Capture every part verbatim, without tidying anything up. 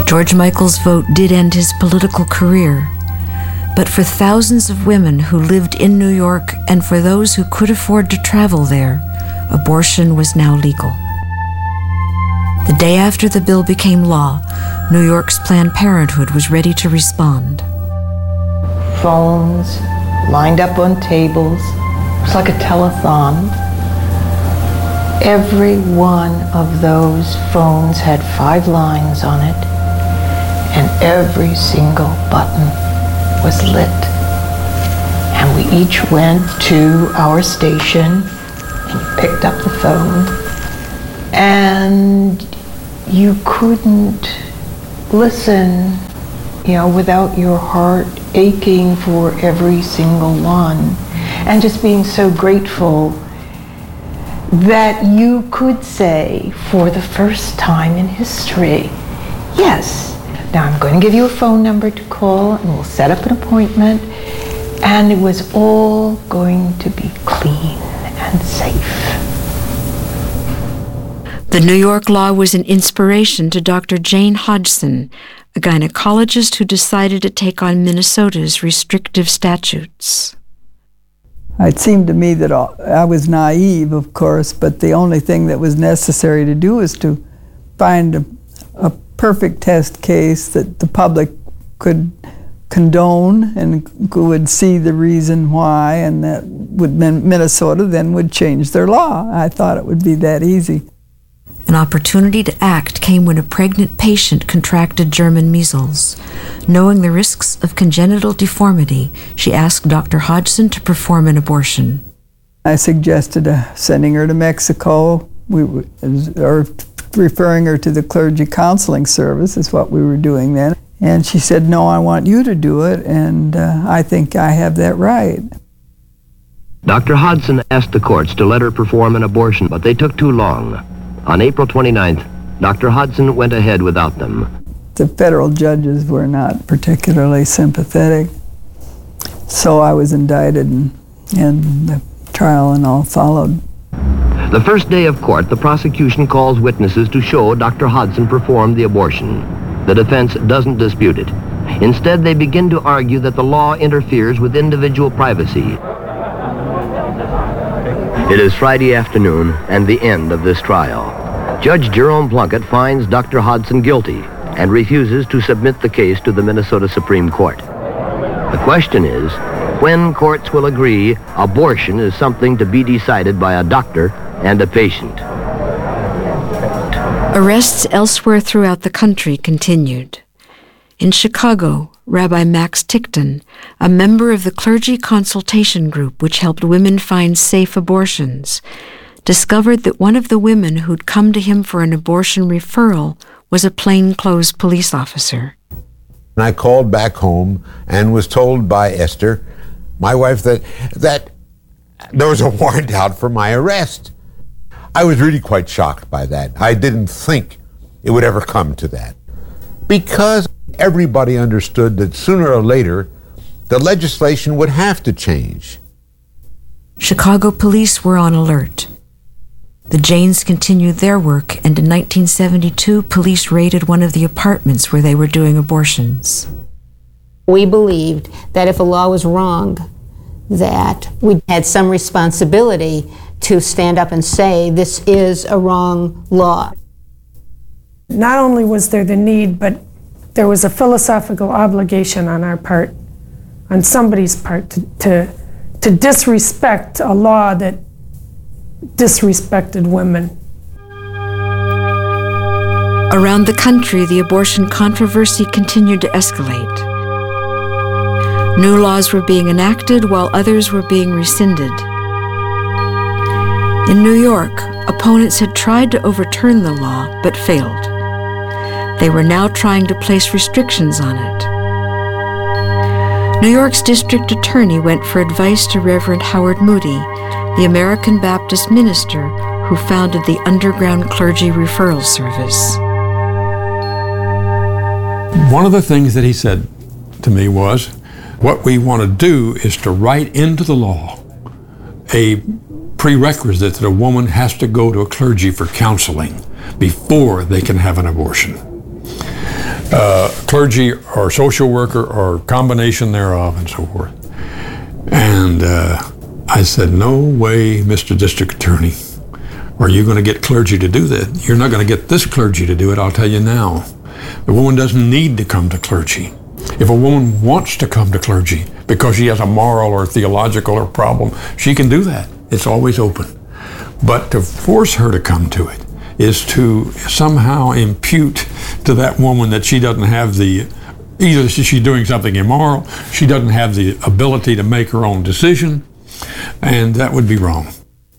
George Michael's vote did end his political career, but for thousands of women who lived in New York and for those who could afford to travel there, abortion was now legal. The day after the bill became law, New York's Planned Parenthood was ready to respond. Phones lined up on tables. It was like a telethon. Every one of those phones had five lines on it, and every single button was lit. And we each went to our station and picked up the phone, and you couldn't listen, you know, without your heart aching for every single one, and just being so grateful that you could say, for the first time in history, yes, now I'm going to give you a phone number to call, and we'll set up an appointment, and it was all going to be clean and safe. The New York law was an inspiration to Doctor Jane Hodgson, a gynecologist who decided to take on Minnesota's restrictive statutes. It seemed to me that I was naive, of course, but the only thing that was necessary to do was to find a, a perfect test case that the public could condone and would see the reason why, and that would Minnesota then would change their law. I thought it would be that easy. An opportunity to act came when a pregnant patient contracted German measles. Knowing the risks of congenital deformity, she asked Doctor Hodgson to perform an abortion. I suggested uh, sending her to Mexico, we were, or referring her to the clergy counseling service is what we were doing then. And she said, no, I want you to do it, and uh, I think I have that right. Doctor Hodgson asked the courts to let her perform an abortion, but they took too long. On April twenty-ninth, Doctor Hodgson went ahead without them. The federal judges were not particularly sympathetic, so I was indicted, and, and the trial and all followed. The first day of court, the prosecution calls witnesses to show Doctor Hodgson performed the abortion. The defense doesn't dispute it. Instead, they begin to argue that the law interferes with individual privacy. It is Friday afternoon and the end of this trial. Judge Jerome Plunkett finds Doctor Hodgson guilty and refuses to submit the case to the Minnesota Supreme Court. The question is, when courts will agree abortion is something to be decided by a doctor and a patient. Arrests elsewhere throughout the country continued. In Chicago, Rabbi Max Tickton, a member of the clergy consultation group which helped women find safe abortions, discovered that one of the women who'd come to him for an abortion referral was a plainclothes police officer. I called back home and was told by Esther, my wife, that, that there was a warrant out for my arrest. I was really quite shocked by that. I didn't think it would ever come to that, because everybody understood that sooner or later the legislation would have to change. Chicago police were on alert. The Janes continued their work, and in nineteen seventy-two, police raided one of the apartments where they were doing abortions. We believed that if a law was wrong, that we had some responsibility to stand up and say, this is a wrong law. Not only was there the need, but there was a philosophical obligation on our part, on somebody's part, to, to, to disrespect a law that disrespected women. Around the country, the abortion controversy continued to escalate. New laws were being enacted while others were being rescinded. In New York, opponents had tried to overturn the law but failed. They were now trying to place restrictions on it. New York's district attorney went for advice to Reverend Howard Moody, the American Baptist minister who founded the Underground Clergy Referral Service. One of the things that he said to me was, what we want to do is to write into the law a prerequisite that a woman has to go to a clergy for counseling before they can have an abortion. uh, clergy or social worker or combination thereof and so forth. And uh, I said, no way, Mister District Attorney, are you going to get clergy to do that? You're not going to get this clergy to do it, I'll tell you now. The woman doesn't need to come to clergy. If a woman wants to come to clergy because she has a moral or theological or problem, she can do that. It's always open. But to force her to come to it is to somehow impute to that woman that she doesn't have the, either she's doing something immoral, she doesn't have the ability to make her own decision, and that would be wrong.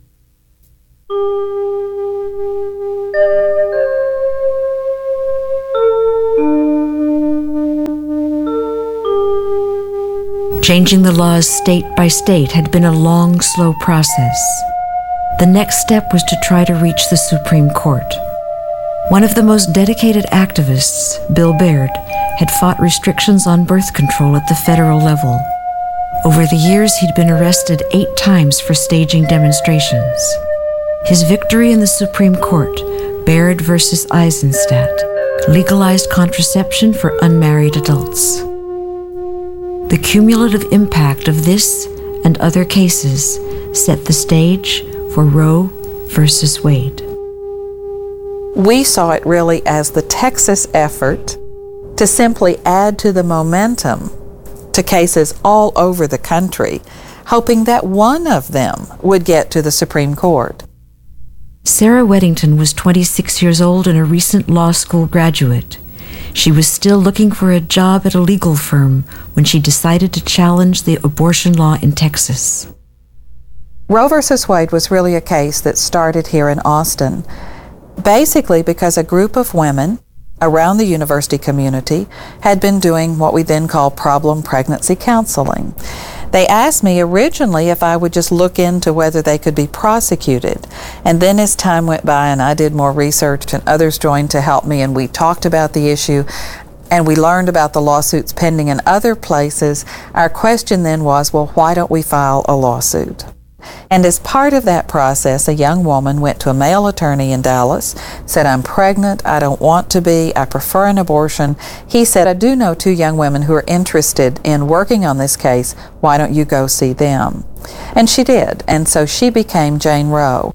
Changing the laws state by state had been a long, slow process. The next step was to try to reach the Supreme Court. One of the most dedicated activists, Bill Baird, had fought restrictions on birth control at the federal level. Over the years, he'd been arrested eight times for staging demonstrations. His victory in the Supreme Court, Baird versus Eisenstadt, legalized contraception for unmarried adults. The cumulative impact of this and other cases set the stage for Roe versus Wade. We saw it really as the Texas effort to simply add to the momentum to cases all over the country, hoping that one of them would get to the Supreme Court. Sarah Weddington was twenty-six years old and a recent law school graduate. She was still looking for a job at a legal firm when she decided to challenge the abortion law in Texas. Roe versus Wade was really a case that started here in Austin, basically because a group of women around the university community had been doing what we then call problem pregnancy counseling. They asked me originally if I would just look into whether they could be prosecuted. And then as time went by and I did more research and others joined to help me and we talked about the issue and we learned about the lawsuits pending in other places, our question then was, well, why don't we file a lawsuit? And as part of that process, a young woman went to a male attorney in Dallas, said, I'm pregnant, I don't want to be, I prefer an abortion. He said, I do know two young women who are interested in working on this case, why don't you go see them? And she did, and so she became Jane Roe.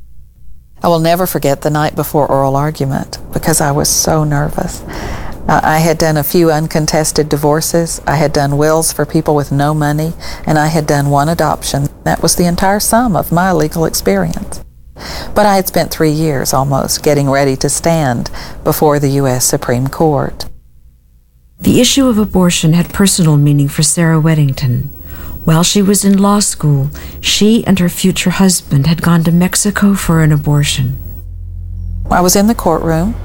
I will never forget the night before oral argument because I was so nervous. Uh, I had done a few uncontested divorces, I had done wills for people with no money, and I had done one adoption. That was the entire sum of my legal experience. But I had spent three years almost getting ready to stand before the U S Supreme Court. The issue of abortion had personal meaning for Sarah Weddington. While she was in law school, she and her future husband had gone to Mexico for an abortion. I was in the courtroom.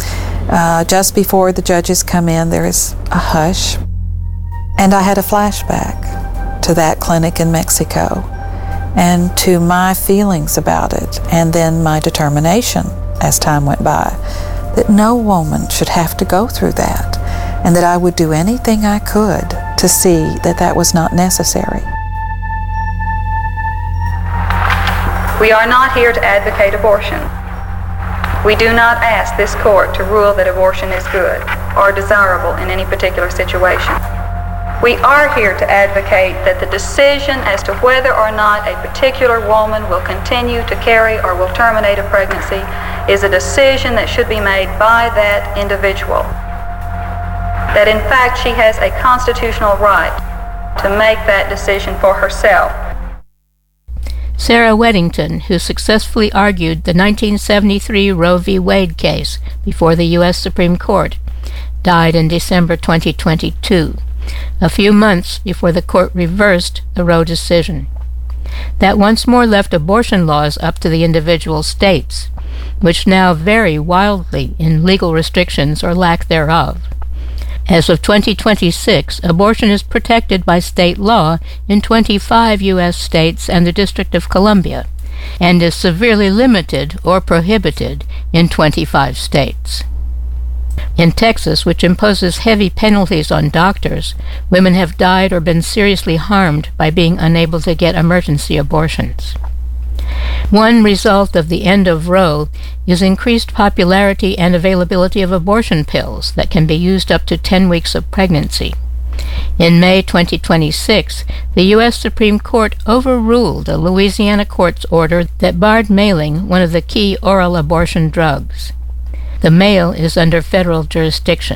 Uh, just before the judges come in, there is a hush. And I had a flashback to that clinic in Mexico and to my feelings about it, and then my determination as time went by that no woman should have to go through that, and that I would do anything I could to see that that was not necessary. We are not here to advocate abortion. We do not ask this court to rule that abortion is good or desirable in any particular situation. We are here to advocate that the decision as to whether or not a particular woman will continue to carry or will terminate a pregnancy is a decision that should be made by that individual. That in fact she has a constitutional right to make that decision for herself. Sarah Weddington, who successfully argued the nineteen seventy-three Roe v. Wade case before the U S Supreme Court, died in December twenty twenty-two, a few months before the court reversed the Roe decision. That once more left abortion laws up to the individual states, which now vary wildly in legal restrictions or lack thereof. As of twenty twenty-six, abortion is protected by state law in twenty-five U S states and the District of Columbia, and is severely limited or prohibited in twenty-five states. In Texas, which imposes heavy penalties on doctors, women have died or been seriously harmed by being unable to get emergency abortions. One result of the end of Roe is increased popularity and availability of abortion pills that can be used up to ten weeks of pregnancy. In May twenty twenty-six, the U S Supreme Court overruled a Louisiana court's order that barred mailing one of the key oral abortion drugs. The mail is under federal jurisdiction.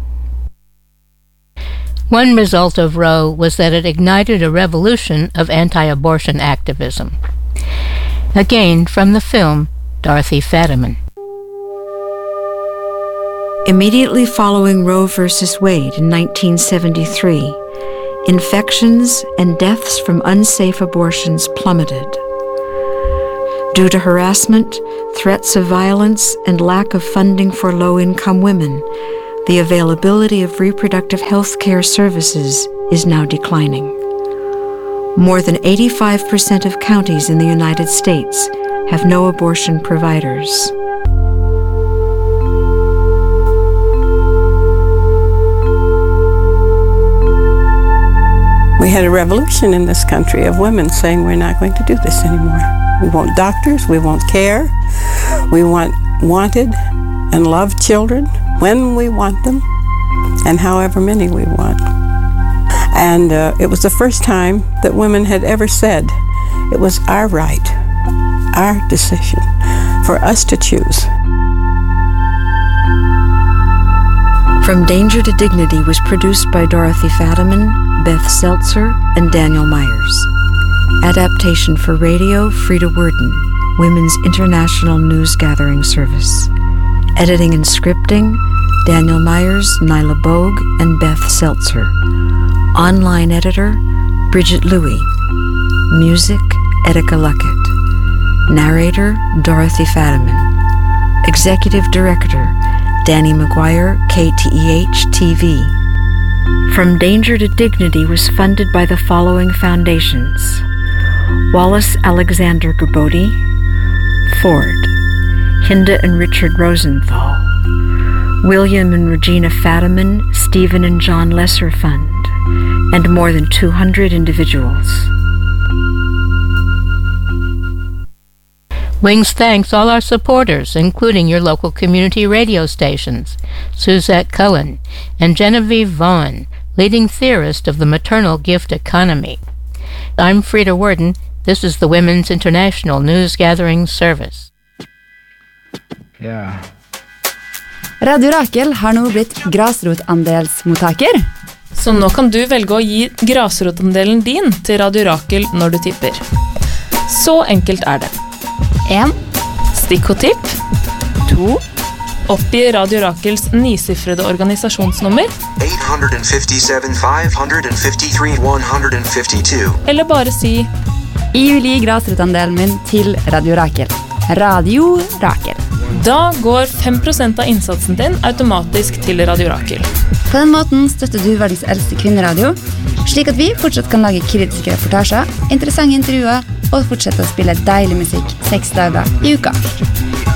One result of Roe was that it ignited a revolution of anti-abortion activism. Again, from the film, Dorothy Fadiman. Immediately following Roe versus Wade in nineteen seventy-three, infections and deaths from unsafe abortions plummeted. Due to harassment, threats of violence, and lack of funding for low-income women, the availability of reproductive health care services is now declining. More than eighty-five percent of counties in the United States have no abortion providers. We had a revolution in this country of women saying we're not going to do this anymore. We want doctors, we want care, we want wanted and loved children when we want them and however many we want. And uh, it was the first time that women had ever said it was our right, our decision, for us to choose. From Danger to Dignity was produced by Dorothy Fadiman, Beth Seltzer, and Daniel Myers. Adaptation for radio, Frida Worden, Women's International News Gathering Service. Editing and scripting, Daniel Myers, Nyla Bogue, and Beth Seltzer. Online editor, Bridget Louie. Music, Etika Luckett. Narrator, Dorothy Fadiman. Executive Director, Danny McGuire, K T E H T V. From Danger to Dignity was funded by the following foundations: Wallace Alexander Gerbode, Ford, Hinda and Richard Rosenthal, William and Regina Fadiman, Stephen and John Lesser Fund, and more than two hundred individuals. Wings thanks all our supporters, including your local community radio stations, Suzette Cullen and Genevieve Vaughn, leading theorist of the maternal gift economy. I'm Frida Worden. This is the Women's International News Gathering Service. Yeah. Radio Rakel har nå blitt grasrotandelsmottaker. Så nå kan du velge å gi grasrotandelen din til Radio Rakel når du tipper. Så enkelt er det. en. Stikkordtipp. to. Oppgi Radio Rakels nisifrede organisasjonsnummer. eight five five, five five three, one five two. Eller bare si Jeg vil gi grasrotandelen min til Radio Rakel. Radio Rakel. Da går fem prosent av innsatsen din automatisk til Radio Rakel. På den måten støtter du verdens eldste kvinneradio, slik at vi fortsatt kan lage kritiske reportasjer, interessante intervjuer og fortsette å spille deilig musikk seks dager i uka.